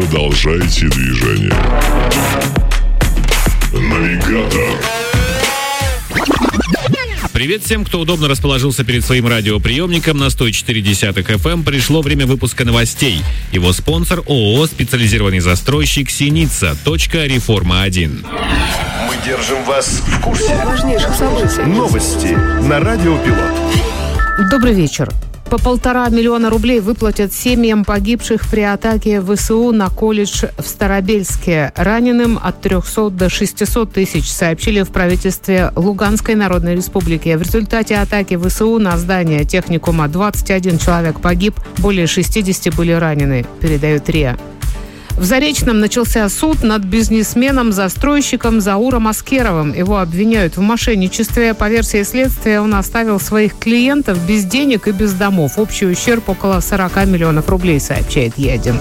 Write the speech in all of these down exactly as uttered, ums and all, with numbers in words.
Продолжайте движение. Навигатор. Привет всем, кто удобно расположился перед своим радиоприемником на сто четыре десятых эф эм. Пришло время выпуска новостей. Его спонсор ООО «Специализированный застройщик Синица. Реформа один». Мы держим вас в курсе важнейших событий. Новости на Радио Пилот. Добрый вечер. По полтора миллиона рублей выплатят семьям погибших при атаке ВСУ на колледж в Старобельске. Раненым от трехсот до шестисот тысяч, сообщили в правительстве Луганской Народной Республики. В результате атаки ВСУ на здание техникума двадцать один человек погиб, более шестидесяти были ранены, передает РИА. В Заречном начался суд над бизнесменом-застройщиком Зауром Аскеровым. Его обвиняют в мошенничестве. По версии следствия, он оставил своих клиентов без денег и без домов. Общий ущерб около сорок миллионов рублей, сообщает Е1.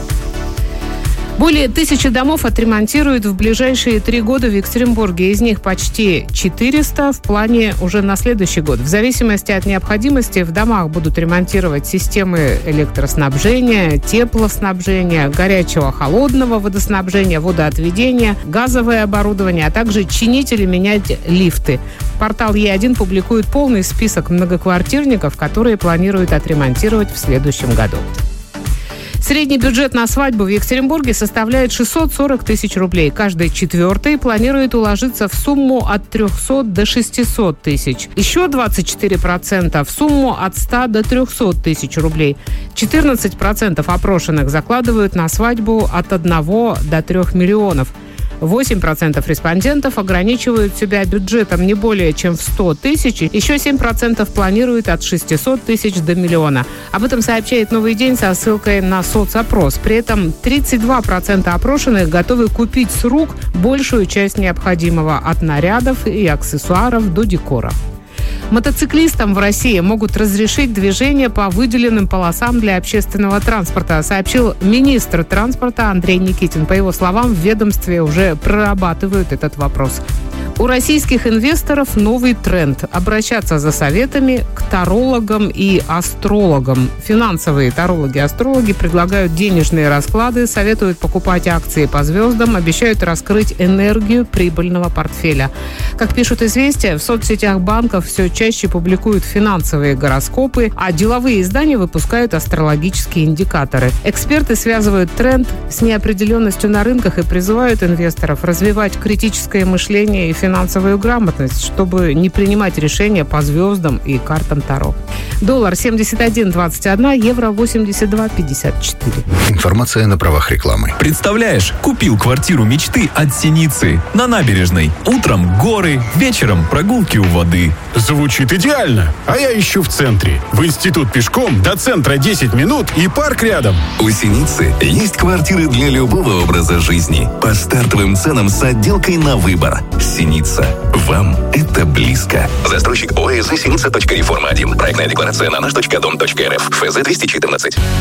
Более тысячи домов отремонтируют в ближайшие три года в Екатеринбурге. Из них почти четыреста в плане уже на следующий год. В зависимости от необходимости в домах будут ремонтировать системы электроснабжения, теплоснабжения, горячего, холодного водоснабжения, водоотведения, газовое оборудование, а также чинить или менять лифты. Портал Е один публикует полный список многоквартирников, которые планируют отремонтировать в следующем году. Средний бюджет на свадьбу в Екатеринбурге составляет шестьсот сорок тысяч рублей. Каждый четвертый планирует уложиться в сумму от трехсот до шестисот тысяч. Еще двадцать четыре процента в сумму от ста до трехсот тысяч рублей. четырнадцать процентов опрошенных закладывают на свадьбу от одного до трех миллионов. восемь процентов респондентов ограничивают себя бюджетом не более чем в сто тысяч. Еще семь процентов планируют от шестисот тысяч до миллиона. Об этом сообщает «Новый день» со ссылкой на соцопрос. При этом тридцать два процента опрошенных готовы купить с рук большую часть необходимого, от нарядов и аксессуаров до декора. Мотоциклистам в России могут разрешить движение по выделенным полосам для общественного транспорта, сообщил министр транспорта Андрей Никитин. По его словам, в ведомстве уже прорабатывают этот вопрос. У российских инвесторов новый тренд – обращаться за советами к тарологам и астрологам. Финансовые тарологи и астрологи предлагают денежные расклады, советуют покупать акции по звездам, обещают раскрыть энергию прибыльного портфеля. Как пишут «Известия», в соцсетях банков все чаще публикуют финансовые гороскопы, а деловые издания выпускают астрологические индикаторы. Эксперты связывают тренд с неопределенностью на рынках и призывают инвесторов развивать критическое мышление и финансовую финансовую грамотность, чтобы не принимать решения по звездам и картам Таро. Доллар семьдесят один двадцать один, евро восемьдесят два пятьдесят четыре. Информация на правах рекламы. Представляешь, купил квартиру мечты от Синицы на набережной. Утром горы, вечером прогулки у воды. Звучит идеально. А я ищу в центре. В институт пешком, до центра десять минут и парк рядом. У Синицы есть квартиры для любого образа жизни. По стартовым ценам с отделкой на выбор. Синица. Вам это близко. Застройщик ОСЗ Синица. Реформа один. Проектная декларация на наш точка дом точка эр эф. ФЗ двести четырнадцать.